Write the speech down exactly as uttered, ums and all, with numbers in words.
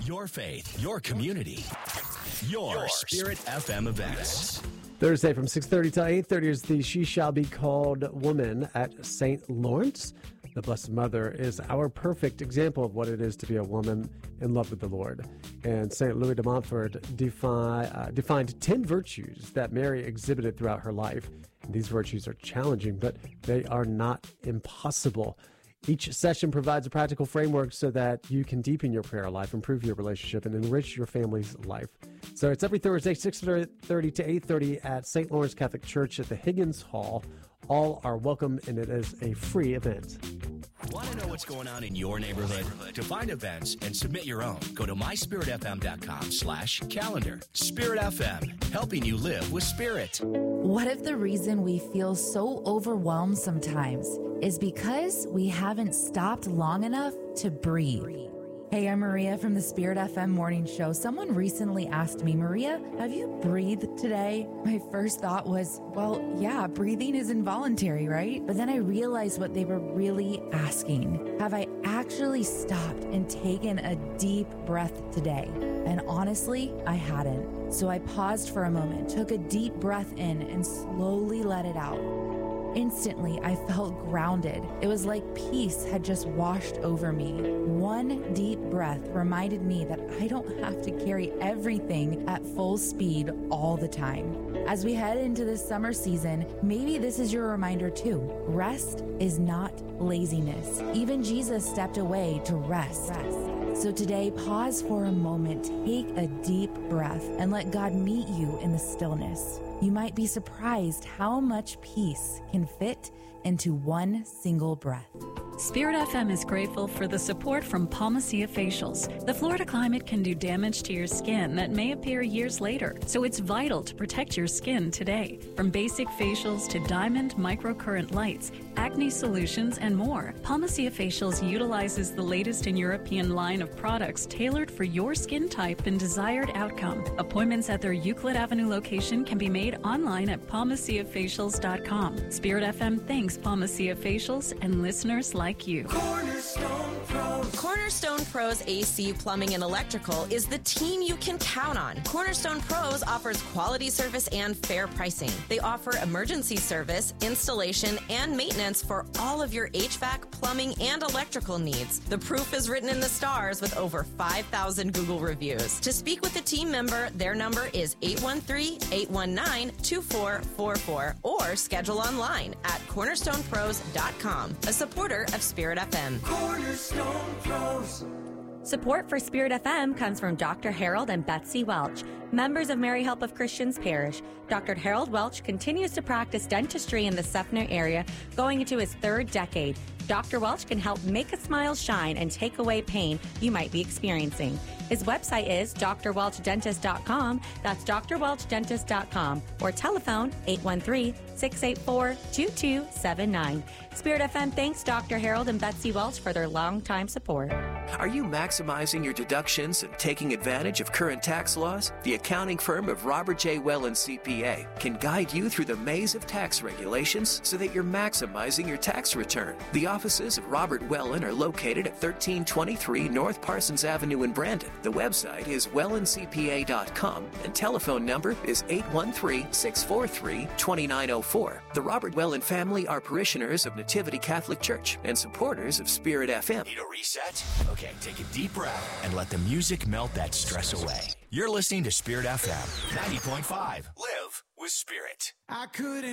Your faith, your community, your, your Spirit F M events. Thursday from six thirty to eight thirty is the She Shall Be Called Woman at Saint Lawrence. The Blessed Mother is our perfect example of what it is to be a woman in love with the Lord. And Saint Louis de Montfort defi- uh, defined ten virtues that Mary exhibited throughout her life. And these virtues are challenging, but they are not impossible. Each session provides a practical framework so that you can deepen your prayer life, improve your relationship, and enrich your family's life. So it's every Thursday, six thirty to eight thirty at Saint Lawrence Catholic Church at the Higgins Hall. All are welcome, and it is a free event. Want to know what's going on in your neighborhood? To find events and submit your own, go to my spirit f m dot com slash calendar. Spirit F M, helping you live with Spirit. What if the reason we feel so overwhelmed sometimes is because we haven't stopped long enough to breathe? Hey, I'm Maria from the Spirit F M Morning Show. Someone recently asked me, Maria, have you breathed today? My first thought was, well, yeah, breathing is involuntary, right? But then I realized what they were really asking. Have I actually stopped and taken a deep breath today? And honestly, I hadn't. So I paused for a moment, took a deep breath in, and slowly let it out. Instantly, I felt grounded. It was like peace had just washed over me. One deep breath reminded me that I don't have to carry everything at full speed all the time. As we head into this summer season, maybe this is your reminder too. Rest is not laziness. Even Jesus stepped away to rest. rest. So today, pause for a moment, take a deep breath, and let God meet you in the stillness. You might be surprised how much peace can fit into one single breath. Spirit F M is grateful for the support from Palmacia Facials. The Florida climate can do damage to your skin that may appear years later, so it's vital to protect your skin today. From basic facials to diamond microcurrent lights, acne solutions, and more, Palmacia Facials utilizes the latest in European line of products tailored for your skin type and desired outcome. Appointments at their Euclid Avenue location can be made online at palmacia facials dot com. Spirit F M thanks Palmacia Facials and listeners like you. Cornerstone Pros. Cornerstone Pros A C Plumbing and Electrical is the team you can count on. Cornerstone Pros offers quality service and fair pricing. They offer emergency service, installation, and maintenance for all of your H V A C, plumbing, and electrical needs. The proof is written in the stars with over five thousand Google reviews. To speak with a team member, their number is eight one three, eight one nine, two four four four or schedule online at cornerstone pros dot com, a supporter of Spirit F M. Cornerstone Pros. Support for Spirit F M comes from Doctor Harold and Betsy Welch, members of Mary Help of Christians Parish. Doctor Harold Welch continues to practice dentistry in the Seffner area, going into his third decade. Doctor Welch can help make a smile shine and take away pain you might be experiencing. His website is d r welch dentist dot com. That's d r welch dentist dot com. Or telephone eight one three, six eight four, two two seven nine. Spirit F M thanks Doctor Harold and Betsy Welch for their longtime support. Are you maximizing your deductions and taking advantage of current tax laws? The accounting firm of Robert J. Wellen C P A can guide you through the maze of tax regulations so that you're maximizing your tax return. The offices of Robert Wellen are located at thirteen twenty-three North Parsons Avenue in Brandon. The website is wellen c p a dot com and telephone number is eight one three, six four three, two nine zero four. The Robert Wellen family are parishioners of Nativity Catholic Church and supporters of Spirit F M. Need a reset? Okay, take a deep breath and let the music melt that stress away. You're listening to Spirit F M ninety point five. Live with Spirit. I couldn't